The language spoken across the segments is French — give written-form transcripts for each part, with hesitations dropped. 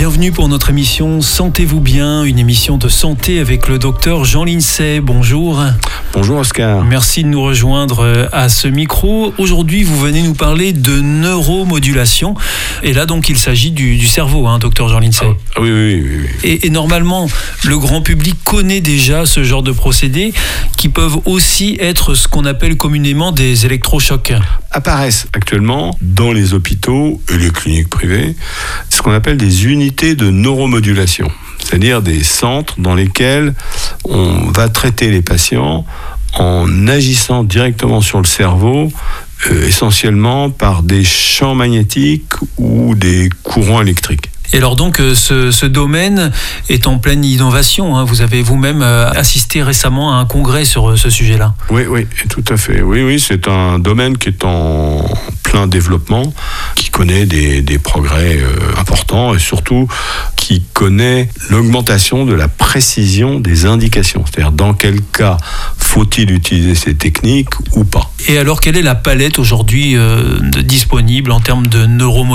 Bienvenue pour notre émission Sentez-vous bien, une émission de santé avec le docteur Jean Lincey. Bonjour. Bonjour Oscar. Merci de nous rejoindre à ce micro. Aujourd'hui, vous venez nous parler de neuromodulation. Et là, donc, il s'agit du cerveau, docteur Jean Lincey. Oui. Et normalement, le grand public connaît déjà ce genre de procédés qui peuvent aussi être ce qu'on appelle communément des électrochocs. Apparaissent actuellement dans les hôpitaux et les cliniques privées ce qu'on appelle des unités de neuromodulation, c'est-à-dire des centres dans lesquels on va traiter les patients en agissant directement sur le cerveau, essentiellement par des champs magnétiques ou des courants électriques. Et alors donc, ce domaine est en pleine innovation. Vous avez vous-même assisté récemment à un congrès sur ce sujet-là. Oui, tout à fait. Oui, c'est un domaine qui est en plein développement, qui connaît des progrès importants et surtout qui connaît l'augmentation de la précision des indications. C'est-à-dire dans quel cas faut-il utiliser ces techniques ou pas. Et alors, quelle est la palette aujourd'hui disponible en termes de neuromodulation ?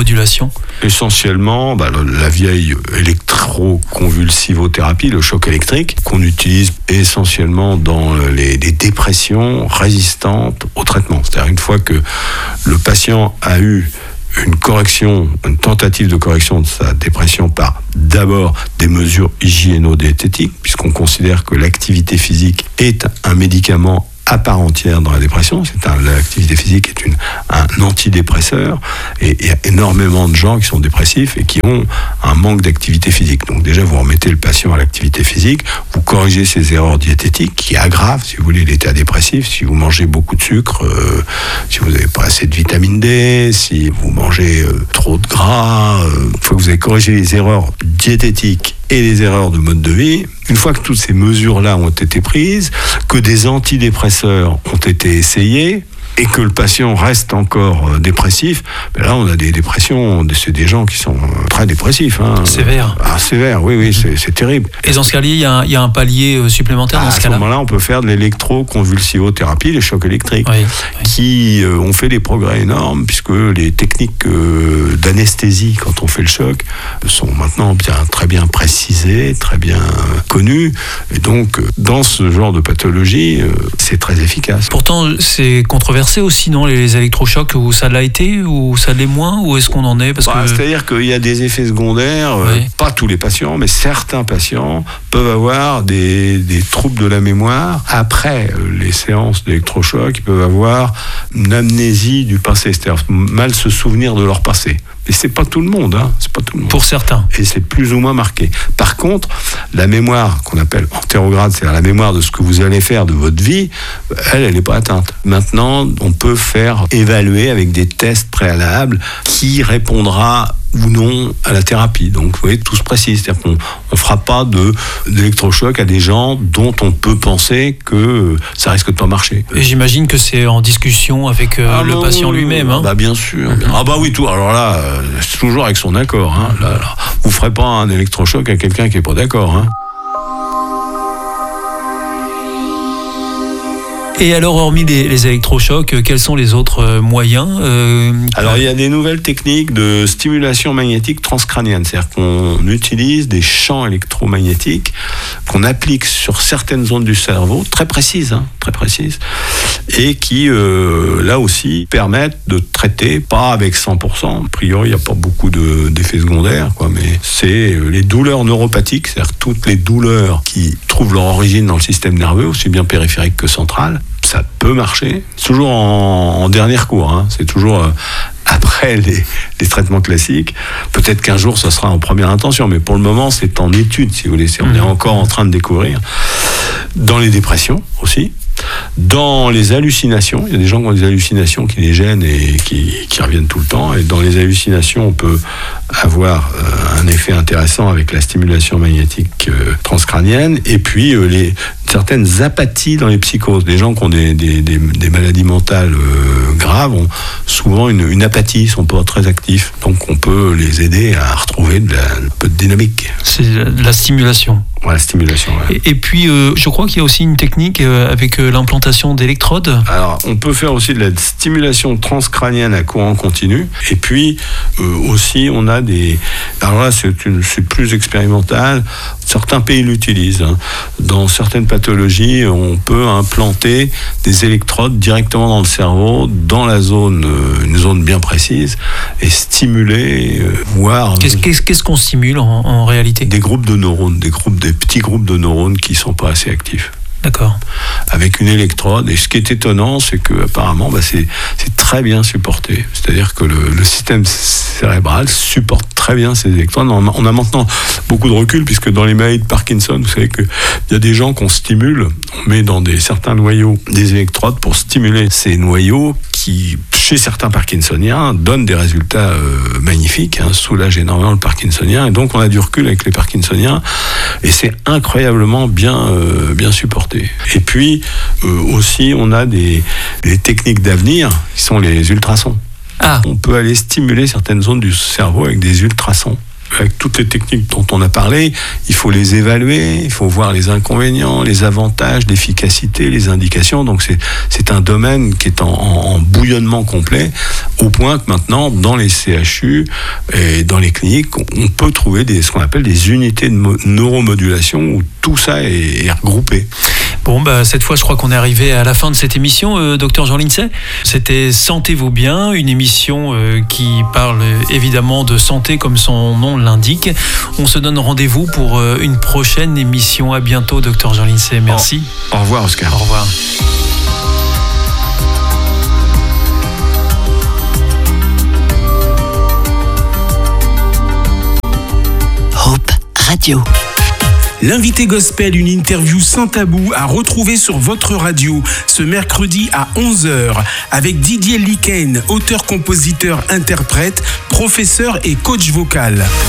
Essentiellement, la vieille électroconvulsivothérapie, le choc électrique, qu'on utilise essentiellement dans les dépressions résistantes au traitement. C'est-à-dire une fois que le patient a eu une tentative de correction de sa dépression par d'abord des mesures hygiéno-diététiques, puisqu'on considère que l'activité physique est un médicament à part entière dans la dépression. L'activité physique est un antidépresseur et il y a énormément de gens qui sont dépressifs et qui ont un manque d'activité physique. Donc déjà, vous remettez le patient à l'activité physique, vous corrigez ses erreurs diététiques qui aggravent, si vous voulez, l'état dépressif. Si vous mangez beaucoup de sucre, si vous n'avez pas assez de vitamine D, si vous mangez trop de gras, une fois que vous avez corrigé les erreurs diététiques et les erreurs de mode de vie, une fois que toutes ces mesures-là ont été prises, que des antidépresseurs ont été essayés, et que le patient reste encore dépressif, là on a des dépressions, c'est des gens qui sont très dépressifs. Sévères. Sévères, oui, c'est terrible. Et dans ce cas-là, il y a un palier supplémentaire dans ce cas-là. À ce moment-là, on peut faire de l'électroconvulsivothérapie, les chocs électriques, qui ont fait des progrès énormes, puisque les techniques d'anesthésie, quand on fait le choc, sont maintenant très bien précisées, très bien connues, et donc dans ce genre de pathologie, c'est très efficace. Pourtant, c'est controversé aussi, non, les électrochocs, où ça l'a été, ou ça l'est moins, ou est-ce qu'on en est C'est-à-dire qu'il y a des effets secondaires, pas tous les patients, mais certains patients peuvent avoir des troubles de la mémoire. Après les séances d'électrochocs, ils peuvent avoir une amnésie du passé, c'est-à-dire mal se souvenir de leur passé. Et c'est pas tout le monde, c'est pas tout le monde. Pour certains. Et c'est plus ou moins marqué. Par contre, la mémoire qu'on appelle antérograde, c'est-à-dire la mémoire de ce que vous allez faire de votre vie, elle n'est pas atteinte. Maintenant, on peut faire évaluer avec des tests préalables qui répondra ou non à la thérapie. Donc, vous voyez, tout se précise. C'est-à-dire qu'on ne fera pas d'électrochoc à des gens dont on peut penser que ça risque de pas marcher. Et j'imagine que c'est en discussion avec le patient lui-même. Bien sûr. Oui, tout. Alors là, c'est toujours avec son accord. Là, vous ne ferez pas un électrochoc à quelqu'un qui n'est pas d'accord. Et alors, hormis les électrochocs, quels sont les autres moyens Alors, il y a des nouvelles techniques de stimulation magnétique transcrânienne. C'est-à-dire qu'on utilise des champs électromagnétiques qu'on applique sur certaines zones du cerveau, très précises, et qui, là aussi, permettent de traiter, pas avec 100%. A priori, il n'y a pas beaucoup d'effets secondaires, mais c'est les douleurs neuropathiques, c'est-à-dire toutes les douleurs qui trouvent leur origine dans le système nerveux, aussi bien périphérique que central. Ça peut marcher, toujours en dernier recours, c'est toujours après les traitements classiques. Peut-être qu'un jour ça sera en première intention, mais pour le moment c'est en étude, si vous voulez, on est encore en train de découvrir. Dans les dépressions aussi, dans les hallucinations, il y a des gens qui ont des hallucinations qui les gênent et qui reviennent tout le temps, et dans les hallucinations on peut avoir un effet intéressant avec la stimulation magnétique transcrânienne, et puis certaines apathies dans les psychoses. Des gens qui ont des maladies mentales graves ont souvent une apathie, ils ne sont pas très actifs, donc on peut les aider à retrouver un peu de dynamique. C'est de la stimulation. La stimulation, ouais. Et puis, je crois qu'il y a aussi une technique avec l'implantation d'électrodes. Alors, on peut faire aussi de la stimulation transcrânienne à courant continu. Et puis, aussi, on a des Alors là, c'est plus expérimental. Certains pays l'utilisent. Dans certaines pathologies, on peut implanter des électrodes directement dans le cerveau, dans la zone, une zone bien précise, et stimuler, voir... Qu'est-ce qu'on stimule en réalité ? Des groupes de neurones, des petits groupes de neurones qui ne sont pas assez actifs. D'accord. Avec une électrode. Et ce qui est étonnant, c'est que apparemment, c'est très bien supporté. C'est-à-dire que le système cérébral supporte très bien ces électrodes. On a maintenant beaucoup de recul, puisque dans les maladies de Parkinson, vous savez qu'il y a des gens qu'on stimule. On met dans certains noyaux des électrodes pour stimuler ces noyaux qui, chez certains Parkinsoniens, donnent des résultats magnifiques, soulagent énormément le Parkinsonien. Et donc, on a du recul avec les Parkinsoniens. Et c'est incroyablement bien supporté. Et puis, aussi, on a des techniques d'avenir qui sont les ultrasons. On peut aller stimuler certaines zones du cerveau avec des ultrasons. Avec toutes les techniques dont on a parlé, il faut les évaluer, il faut voir les inconvénients, les avantages, l'efficacité, les indications. Donc c'est un domaine qui est en bouillonnement complet, au point que maintenant, dans les CHU et dans les cliniques, on peut trouver ce qu'on appelle des unités de neuromodulation où tout ça est regroupé. Bon, cette fois, je crois qu'on est arrivé à la fin de cette émission, Dr Jean Lindsay. C'était Santé vaut bien, une émission qui parle évidemment de santé comme son nom l'indique. On se donne rendez-vous pour une prochaine émission. À bientôt, Dr Jean Lindsay. Merci. Au revoir, Oscar. Au revoir. Hope Radio. L'invité gospel, une interview sans tabou à retrouver sur votre radio ce mercredi à 11h avec Didier Liken, auteur, compositeur, interprète, professeur et coach vocal.